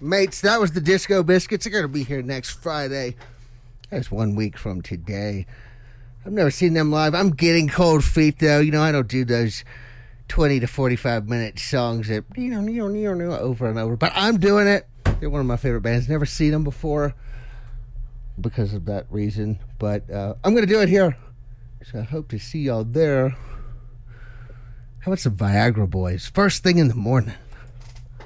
Mates, that was the Disco Biscuits. They're going to be here next Friday. That's 1 week from today. I've never seen them live. I'm getting cold feet, though. You know, I don't do those 20 to 45-minute songs that, over and over. But I'm doing it. They're one of my favorite bands. Never seen them before because of that reason. But I'm going to do it here. So I hope to see y'all there. How about some Viagra Boys? First thing in the morning.